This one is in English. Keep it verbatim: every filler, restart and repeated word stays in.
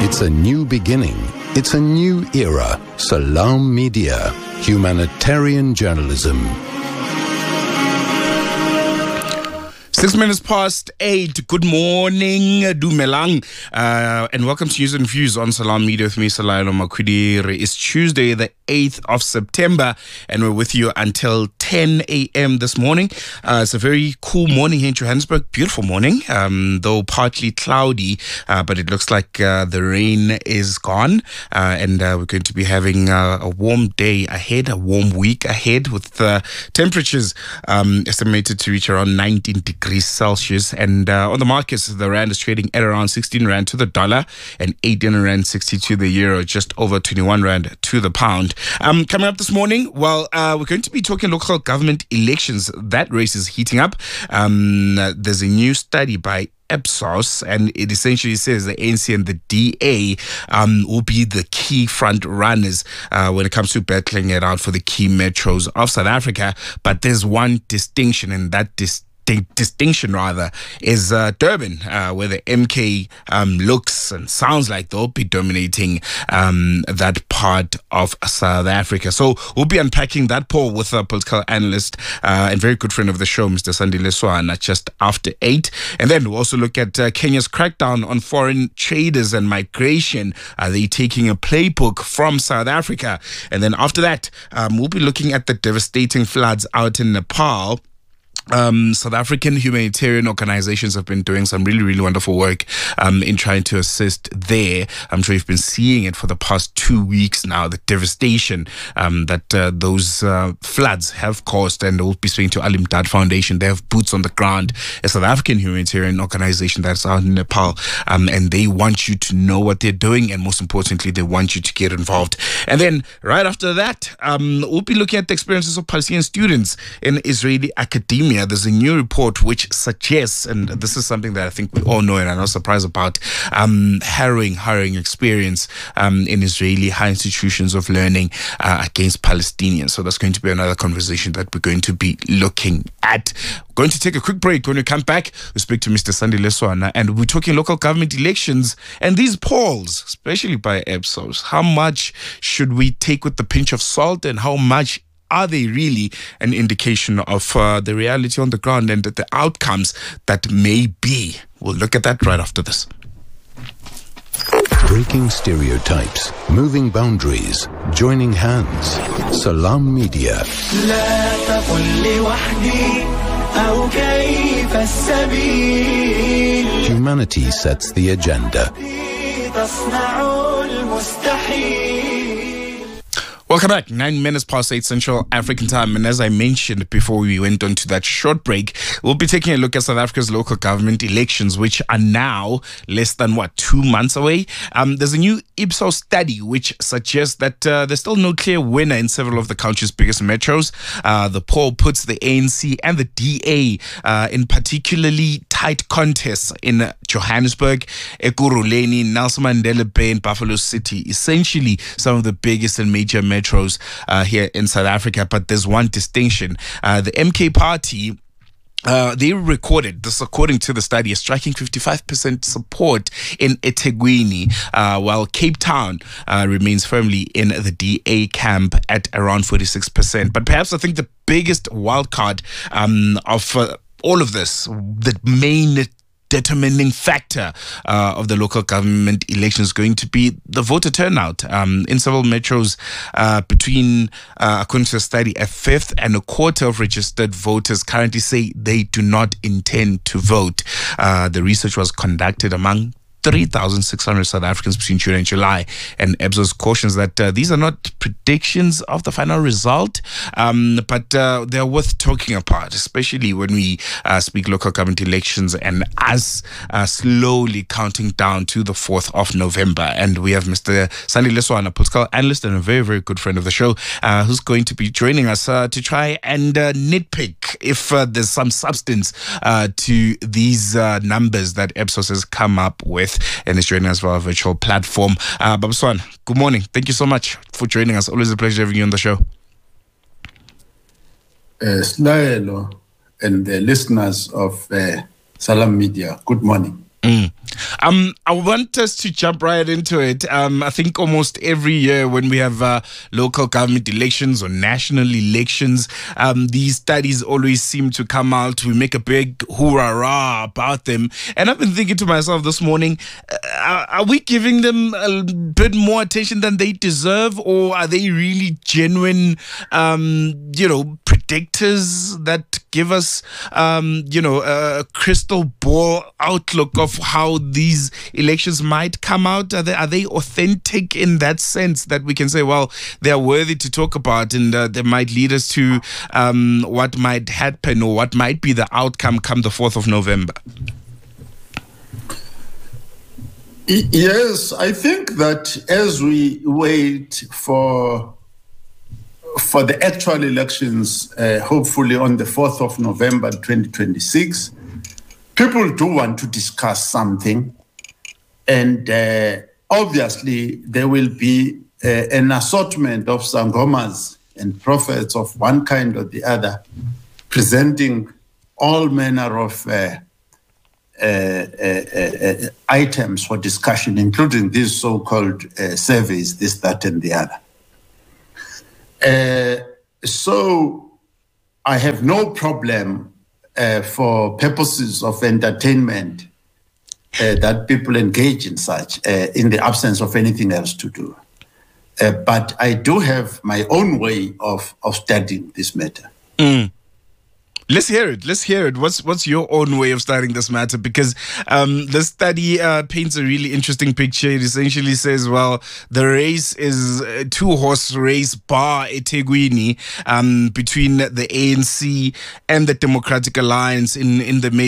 It's a new beginning. It's a new era. Salam Media. Humanitarian journalism. Six minutes past eight. Good morning, Dumelang, uh, and welcome to News and Views on Salam Media with me, Salailo Makwidire. It's Tuesday, the eighth of September, and we're with you until ten a.m. this morning. Uh, it's a very cool morning here in Johannesburg. Beautiful morning, um, though partly cloudy, uh, but it looks like uh, the rain is gone, uh, and uh, we're going to be having uh, a warm day ahead, a warm week ahead, with uh, temperatures um, estimated to reach around nineteen degrees Celsius. And uh, on the markets, the rand is trading at around sixteen rand to the dollar and eighteen rand sixty to the euro, just over twenty-one rand to the pound. Um, coming up this morning, well, uh, we're going to be talking local government elections. That race is heating up. Um, there's a new study by Ipsos, and it essentially says the A N C and the D A um, will be the key front runners uh, when it comes to battling it out for the key metros of South Africa. But there's one distinction, and that distinction distinction rather is uh, Durban, uh, where the M K um, looks and sounds like they'll be dominating um, that part of South Africa. So we'll be unpacking that poll with a political analyst uh, and very good friend of the show, Mister Sandile Swana, just after eight. And then we'll also look at uh, Kenya's crackdown on foreign traders and migration. Are they taking a playbook from South Africa? And then after that, um, we'll be looking at the devastating floods out in Nepal. Um, South African humanitarian organizations have been doing some really, really wonderful work um, in trying to assist there. I'm sure you've been seeing it for the past two weeks now, the devastation um, that uh, those uh, floods have caused. And we'll be speaking to Alim Dad Foundation. They have boots on the ground, a South African humanitarian organization that's out in Nepal. Um, and they want you to know what they're doing. And most importantly, they want you to get involved. And then right after that, um, we'll be looking at the experiences of Palestinian students in Israeli academia. There's a new report which suggests, and this is something that I think we all know and are not surprised about, um, harrowing, harrowing experience um, in Israeli high institutions of learning uh, against Palestinians. So that's going to be another conversation that we're going to be looking at. We're going to take a quick break. When we come back, we'll speak to Mister Sandile Swana, and we're talking local government elections and these polls, especially by Ipsos. How much should we take with the pinch of salt, and how much are they really an indication of uh, the reality on the ground and the outcomes that may be? We'll look at that right after this. Breaking stereotypes, moving boundaries, joining hands. Salam Media. Humanity sets the agenda. Welcome back. Nine minutes past eight Central African time. And as I mentioned before we went on to that short break, we'll be taking a look at South Africa's local government elections, which are now less than, what, two months away. Um, there's a new Ipsos study which suggests that uh, there's still no clear winner in several of the country's biggest metros. Uh, the poll puts the A N C and the D A uh, in particularly tight contests in Johannesburg, Ekurhuleni, Nelson Mandela Bay, and Buffalo City. Essentially, some of the biggest and major metros uh, here in South Africa. But there's one distinction. Uh, the M K party, Uh, they recorded, this according to the study, a striking fifty-five percent support in eThekwini, uh, while Cape Town uh, remains firmly in the D A camp at around forty-six percent. But perhaps I think the biggest wildcard um, of uh, all of this, the main determining factor uh, of the local government election is going to be the voter turnout. Um, in several metros, uh, between, uh, according to the study, a fifth and a quarter of registered voters currently say they do not intend to vote. Uh, the research was conducted among three thousand six hundred South Africans between June and July. And Ipsos cautions that uh, these are not predictions of the final result, um, but uh, they're worth talking about, especially when we uh, speak local government elections and us uh, slowly counting down to the fourth of November. And we have Mister Sandile Swana, a political analyst and a very, very good friend of the show, uh, who's going to be joining us uh, to try and uh, nitpick if uh, there's some substance uh, to these uh, numbers that Ipsos has come up with, and is joining us via our virtual platform. Uh, Baba Swan, good morning. Thank you so much for joining us. Always a pleasure having you on the show. Uh, Slaelo and the listeners of uh, Salam Media, good morning. Mm. Um, I want us to jump right into it. Um, I think almost every year when we have uh, local government elections or national elections, um, these studies always seem to come out. We make a big hoorah about them. And I've been thinking to myself this morning, uh, are we giving them a bit more attention than they deserve, or are they really genuine, um, you know, predictors that give us, um, you know, a crystal ball outlook of how these elections might come out? Are they, are they authentic in that sense that we can say, well, they are worthy to talk about, and uh, they might lead us to um, what might happen or what might be the outcome come the fourth of November? Yes, I think that as we wait for for the actual elections, uh, hopefully on the fourth of November twenty twenty-six, people do want to discuss something. And uh, obviously, there will be uh, an assortment of sangomas and prophets of one kind or the other, presenting all manner of uh, uh, uh, uh, items for discussion, including these so-called uh, surveys, this, that, and the other. Uh, so I have no problem uh, for purposes of entertainment uh, that people engage in such uh, in the absence of anything else to do. Uh, but I do have my own way of, of studying this matter. Mm. Let's hear it. Let's hear it. What's what's your own way of studying this matter? Because um, the study uh, paints a really interesting picture. It essentially says, well, the race is a two-horse race bar eThekwini um, between the A N C and the Democratic Alliance in, in the